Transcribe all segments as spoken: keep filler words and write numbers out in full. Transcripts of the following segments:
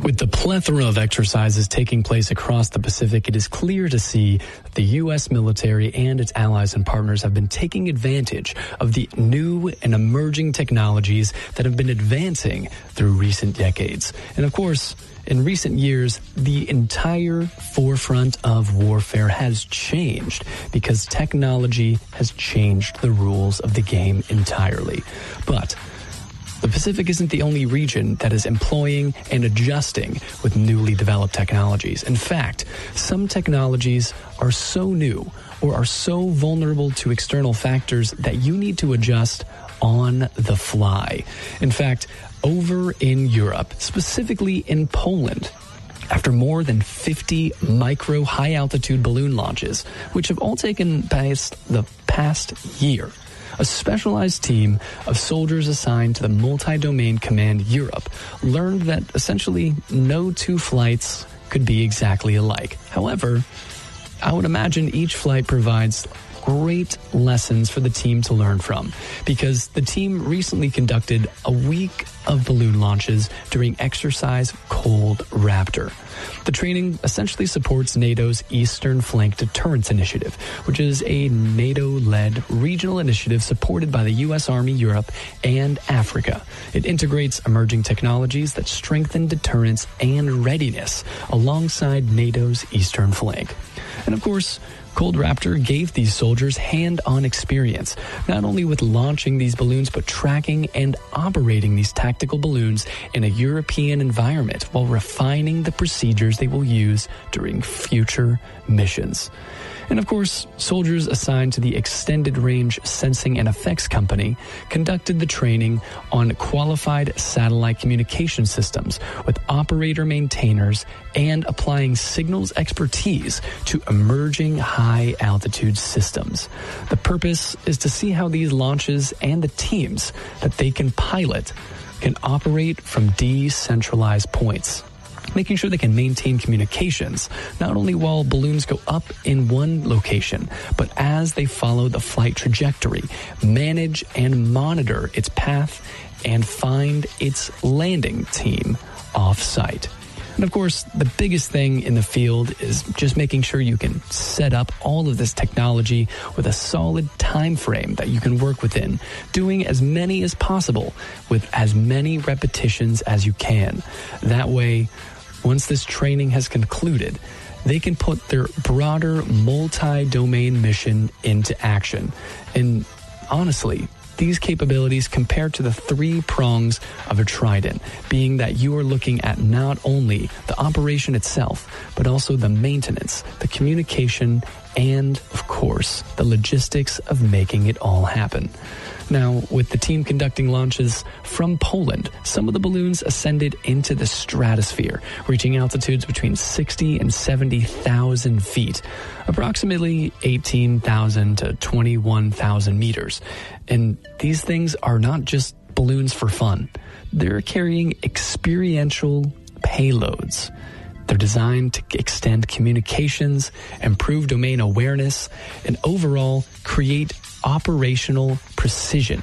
With the plethora of exercises taking place across the Pacific, it is clear to see that the U S military and its allies and partners have been taking advantage of the new and emerging technologies that have been advancing through recent decades. And of course, in recent years, the entire forefront of warfare has changed because technology has changed the rules of the game entirely. But the Pacific isn't the only region that is employing and adjusting with newly developed technologies. In fact, some technologies are so new or are so vulnerable to external factors that you need to adjust on the fly. In fact, over in Europe, specifically in Poland, after more than fifty micro high-altitude balloon launches, which have all taken place the past year, a specialized team of soldiers assigned to the Multi-Domain Command Europe learned that essentially no two flights could be exactly alike. However, I would imagine each flight provides great lessons for the team to learn from, because the team recently conducted a week of balloon launches during exercise Cold Raptor. The training essentially supports NATO's Eastern Flank Deterrence Initiative, which is a NATO-led regional initiative supported by the U S Army Europe and Africa. It integrates emerging technologies that strengthen deterrence and readiness alongside NATO's Eastern Flank. And of course, Cold Raptor gave these soldiers hand-on experience, not only with launching these balloons, but tracking and operating these tactical balloons in a European environment while refining the procedures they will use during future missions. And of course, soldiers assigned to the Extended Range Sensing and Effects Company conducted the training on qualified satellite communication systems with operator maintainers and applying signals expertise to emerging high-altitude systems. The purpose is to see how these launches and the teams that they can pilot can operate from decentralized points, making sure they can maintain communications, not only while balloons go up in one location, but as they follow the flight trajectory, manage and monitor its path, and find its landing team off-site. And of course, the biggest thing in the field is just making sure you can set up all of this technology with a solid time frame that you can work within, doing as many as possible with as many repetitions as you can. That way, once this training has concluded, they can put their broader multi-domain mission into action. And honestly, these capabilities compare to the three prongs of a trident, being that you are looking at not only the operation itself, but also the maintenance, the communication, and, of course, the logistics of making it all happen. Now, with the team conducting launches from Poland, some of the balloons ascended into the stratosphere, reaching altitudes between sixty and seventy thousand feet, approximately eighteen thousand to twenty-one thousand meters. And these things are not just balloons for fun. They're carrying experiential payloads. They're designed to extend communications, improve domain awareness, and overall create operational precision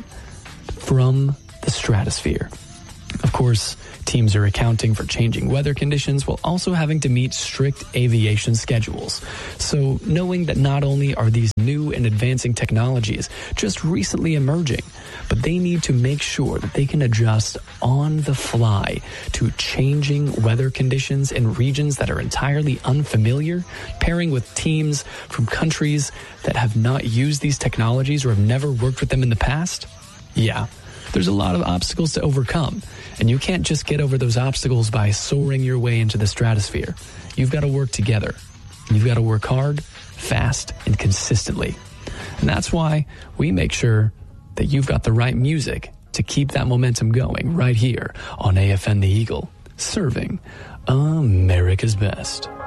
from the stratosphere. Of course, teams are accounting for changing weather conditions while also having to meet strict aviation schedules. So knowing that not only are these new and advancing technologies just recently emerging, but they need to make sure that they can adjust on the fly to changing weather conditions in regions that are entirely unfamiliar, pairing with teams from countries that have not used these technologies or have never worked with them in the past. Yeah, there's a lot of obstacles to overcome, and you can't just get over those obstacles by soaring your way into the stratosphere. You've got to work together. You've got to work hard, fast, and consistently. And that's why we make sure that you've got the right music to keep that momentum going right here on A F N The Eagle, serving America's best.